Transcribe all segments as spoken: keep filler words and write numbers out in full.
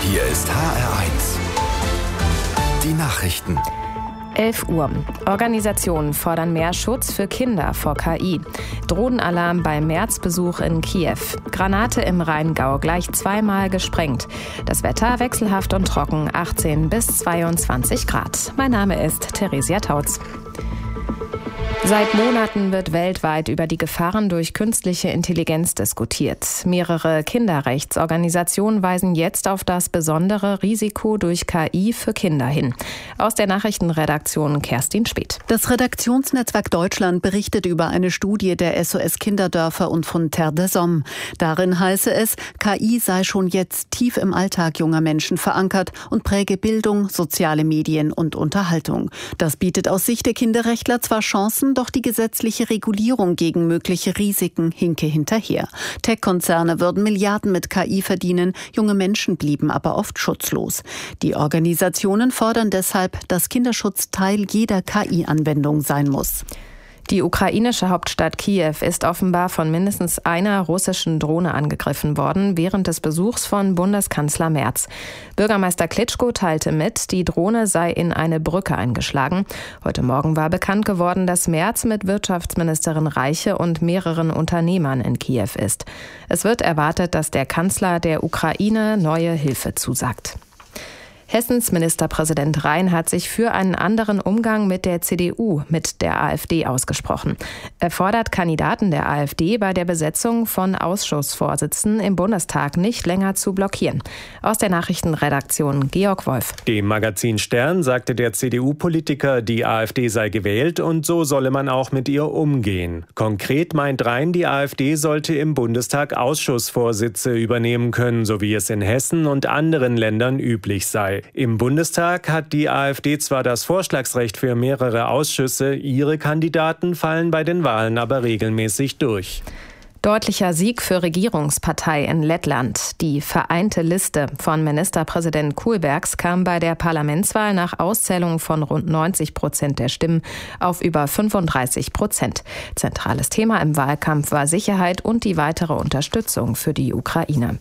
Hier ist H R eins. Die Nachrichten. elf Uhr. Organisationen fordern mehr Schutz für Kinder vor K I. Drohnenalarm beim Märzbesuch in Kiew. Granate im Rheingau gleich zweimal gesprengt. Das Wetter wechselhaft und trocken, achtzehn bis zweiundzwanzig Grad. Mein Name ist Theresia Tautz. Seit Monaten wird weltweit über die Gefahren durch künstliche Intelligenz diskutiert. Mehrere Kinderrechtsorganisationen weisen jetzt auf das besondere Risiko durch K I für Kinder hin. Aus der Nachrichtenredaktion Kerstin Speth. Das Redaktionsnetzwerk Deutschland berichtet über eine Studie der S O S Kinderdörfer und von Terre des Hommes. Darin heiße es, K I sei schon jetzt tief im Alltag junger Menschen verankert und präge Bildung, soziale Medien und Unterhaltung. Das bietet aus Sicht der Kinderrechtler zwar Chancen, doch die gesetzliche Regulierung gegen mögliche Risiken hinke hinterher. Tech-Konzerne würden Milliarden mit K I verdienen, junge Menschen blieben aber oft schutzlos. Die Organisationen fordern deshalb, dass Kinderschutz Teil jeder K I-Anwendung sein muss. Die ukrainische Hauptstadt Kiew ist offenbar von mindestens einer russischen Drohne angegriffen worden während des Besuchs von Bundeskanzler Merz. Bürgermeister Klitschko teilte mit, die Drohne sei in eine Brücke eingeschlagen. Heute Morgen war bekannt geworden, dass Merz mit Wirtschaftsministerin Reiche und mehreren Unternehmern in Kiew ist. Es wird erwartet, dass der Kanzler der Ukraine neue Hilfe zusagt. Hessens Ministerpräsident Rhein hat sich für einen anderen Umgang mit der C D U, mit der AfD ausgesprochen. Er fordert Kandidaten der AfD bei der Besetzung von Ausschussvorsitzenden im Bundestag nicht länger zu blockieren. Aus der Nachrichtenredaktion Georg Wolf. Dem Magazin Stern sagte der C D U-Politiker, die AfD sei gewählt und so solle man auch mit ihr umgehen. Konkret meint Rhein, die AfD sollte im Bundestag Ausschussvorsitze übernehmen können, so wie es in Hessen und anderen Ländern üblich sei. Im Bundestag hat die AfD zwar das Vorschlagsrecht für mehrere Ausschüsse, ihre Kandidaten fallen bei den Wahlen aber regelmäßig durch. Deutlicher Sieg für Regierungspartei in Lettland. Die vereinte Liste von Ministerpräsident Kullbergs kam bei der Parlamentswahl nach Auszählung von rund neunzig Prozent der Stimmen auf über fünfunddreißig Prozent. Zentrales Thema im Wahlkampf war Sicherheit und die weitere Unterstützung für die Ukraine.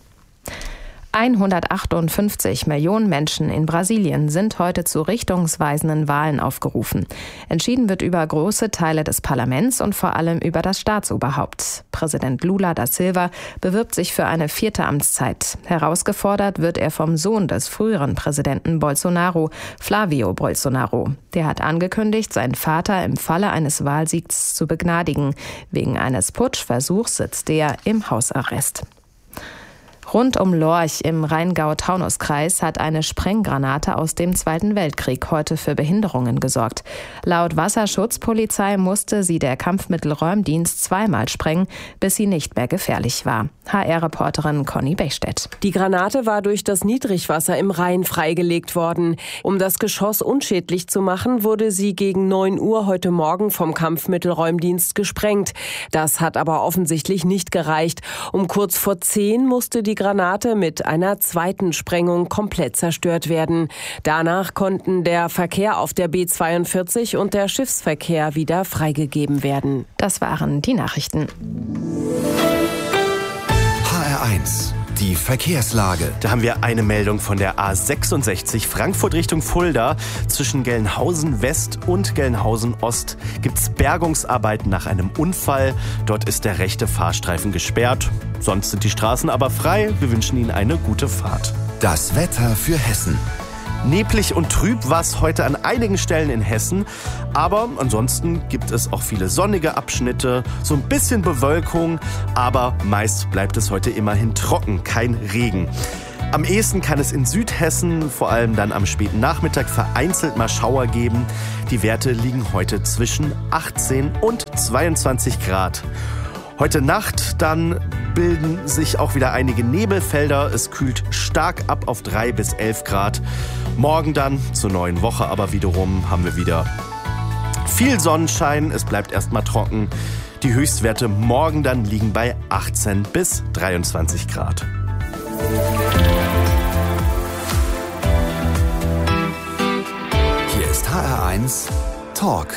hundertachtundfünfzig Millionen Menschen in Brasilien sind heute zu richtungsweisenden Wahlen aufgerufen. Entschieden wird über große Teile des Parlaments und vor allem über das Staatsoberhaupt. Präsident Lula da Silva bewirbt sich für eine vierte Amtszeit. Herausgefordert wird er vom Sohn des früheren Präsidenten Bolsonaro, Flávio Bolsonaro. Der hat angekündigt, seinen Vater im Falle eines Wahlsiegs zu begnadigen. Wegen eines Putschversuchs sitzt der im Hausarrest. Rund um Lorch im Rheingau-Taunus-Kreis hat eine Sprenggranate aus dem Zweiten Weltkrieg heute für Behinderungen gesorgt. Laut Wasserschutzpolizei musste sie der Kampfmittelräumdienst zweimal sprengen, bis sie nicht mehr gefährlich war. H R-Reporterin Conny Bechstedt. Die Granate war durch das Niedrigwasser im Rhein freigelegt worden. Um das Geschoss unschädlich zu machen, wurde sie gegen neun Uhr heute Morgen vom Kampfmittelräumdienst gesprengt. Das hat aber offensichtlich nicht gereicht. Um kurz vor zehn musste die Granate mit einer zweiten Sprengung komplett zerstört werden. Danach konnten der Verkehr auf der B zweiundvierzig und der Schiffsverkehr wieder freigegeben werden. Das waren die Nachrichten. H R eins. Die Verkehrslage. Da haben wir eine Meldung von der A sechsundsechzig Frankfurt Richtung Fulda. Zwischen Gelnhausen West und Gelnhausen Ost gibt's Bergungsarbeiten nach einem Unfall. Dort ist der rechte Fahrstreifen gesperrt. Sonst sind die Straßen aber frei. Wir wünschen Ihnen eine gute Fahrt. Das Wetter für Hessen. Neblig und trüb war es heute an einigen Stellen in Hessen, aber ansonsten gibt es auch viele sonnige Abschnitte, so ein bisschen Bewölkung, aber meist bleibt es heute immerhin trocken, kein Regen. Am ehesten kann es in Südhessen, vor allem dann am späten Nachmittag, vereinzelt mal Schauer geben. Die Werte liegen heute zwischen achtzehn und zweiundzwanzig Grad. Heute Nacht dann bilden sich auch wieder einige Nebelfelder. Es kühlt stark ab auf drei bis elf Grad. Morgen dann zur neuen Woche aber wiederum haben wir wieder viel Sonnenschein. Es bleibt erstmal trocken. Die Höchstwerte morgen dann liegen bei achtzehn bis dreiundzwanzig Grad. Hier ist H R eins Talk.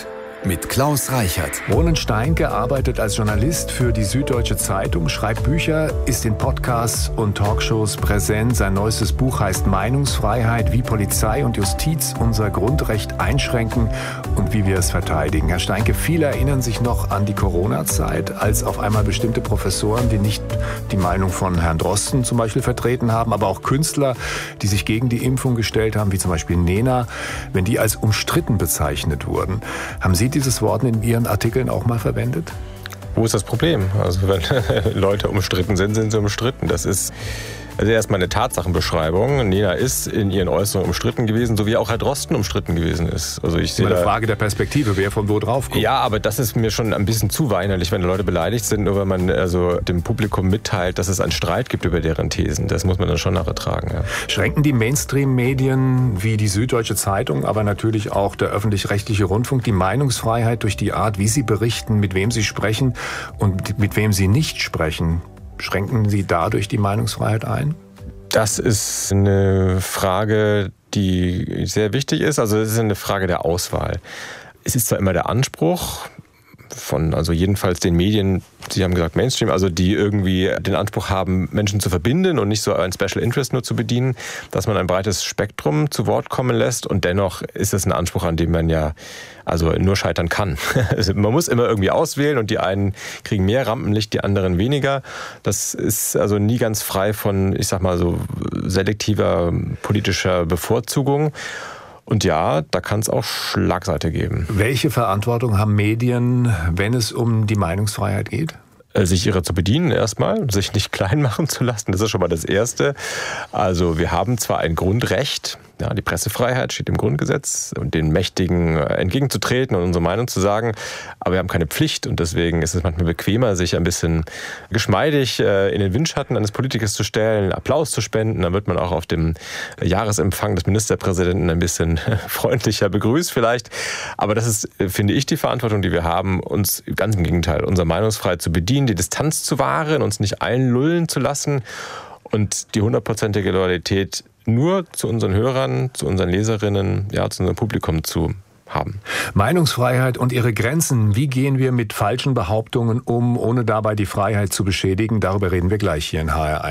mit Klaus Reichert. Ronen Steinke arbeitet als Journalist für die Süddeutsche Zeitung, schreibt Bücher, ist in Podcasts und Talkshows präsent. Sein neuestes Buch heißt Meinungsfreiheit, wie Polizei und Justiz unser Grundrecht einschränken und wie wir es verteidigen. Herr Steinke, viele erinnern sich noch an die Corona-Zeit, als auf einmal bestimmte Professoren, die nicht die Meinung von Herrn Drosten zum Beispiel vertreten haben, aber auch Künstler, die sich gegen die Impfung gestellt haben, wie zum Beispiel Nena, wenn die als umstritten bezeichnet wurden. Haben Sie dieses Wort in Ihren Artikeln auch mal verwendet? Wo ist das Problem? Also wenn Leute umstritten sind, sind sie umstritten. Das ist also erstmal eine Tatsachenbeschreibung. Nena ist in ihren Äußerungen umstritten gewesen, so wie auch Herr Drosten umstritten gewesen ist. Also ich sehe eine da, Frage der Perspektive, wer von wo drauf guckt. Ja, aber das ist mir schon ein bisschen zu weinerlich, wenn Leute beleidigt sind, nur weil man also dem Publikum mitteilt, dass es einen Streit gibt über deren Thesen. Das muss man dann schon nachertragen. Ja. Schränken die Mainstream-Medien wie die Süddeutsche Zeitung, aber natürlich auch der öffentlich-rechtliche Rundfunk die Meinungsfreiheit durch die Art, wie sie berichten, mit wem sie sprechen und mit wem sie nicht sprechen? Schränken Sie dadurch die Meinungsfreiheit ein? Das ist eine Frage, die sehr wichtig ist. Also es ist eine Frage der Auswahl. Es ist zwar immer der Anspruch von, also jedenfalls den Medien, Sie haben gesagt Mainstream, also die irgendwie den Anspruch haben, Menschen zu verbinden und nicht so ein Special Interest nur zu bedienen, dass man ein breites Spektrum zu Wort kommen lässt, und dennoch ist es ein Anspruch, an dem man ja also nur scheitern kann. Also man muss immer irgendwie auswählen, und die einen kriegen mehr Rampenlicht, die anderen weniger. Das ist also nie ganz frei von, ich sag mal so, selektiver politischer Bevorzugung. Und ja, da kann es auch Schlagseite geben. Welche Verantwortung haben Medien, wenn es um die Meinungsfreiheit geht? Sich ihrer zu bedienen erstmal, sich nicht klein machen zu lassen, das ist schon mal das Erste. Also wir haben zwar ein Grundrecht, ja, die Pressefreiheit steht im Grundgesetz, und den Mächtigen entgegenzutreten und unsere Meinung zu sagen, aber wir haben keine Pflicht, und deswegen ist es manchmal bequemer, sich ein bisschen geschmeidig in den Windschatten eines Politikers zu stellen, Applaus zu spenden, dann wird man auch auf dem Jahresempfang des Ministerpräsidenten ein bisschen freundlicher begrüßt vielleicht, aber das ist, finde ich, die Verantwortung, die wir haben, uns ganz im Gegenteil, unsere Meinungsfreiheit zu bedienen, die Distanz zu wahren, uns nicht einlullen zu lassen und die hundertprozentige Loyalität nur zu unseren Hörern, zu unseren Leserinnen, ja, zu unserem Publikum zu haben. Meinungsfreiheit und ihre Grenzen. Wie gehen wir mit falschen Behauptungen um, ohne dabei die Freiheit zu beschädigen? Darüber reden wir gleich hier in H R eins.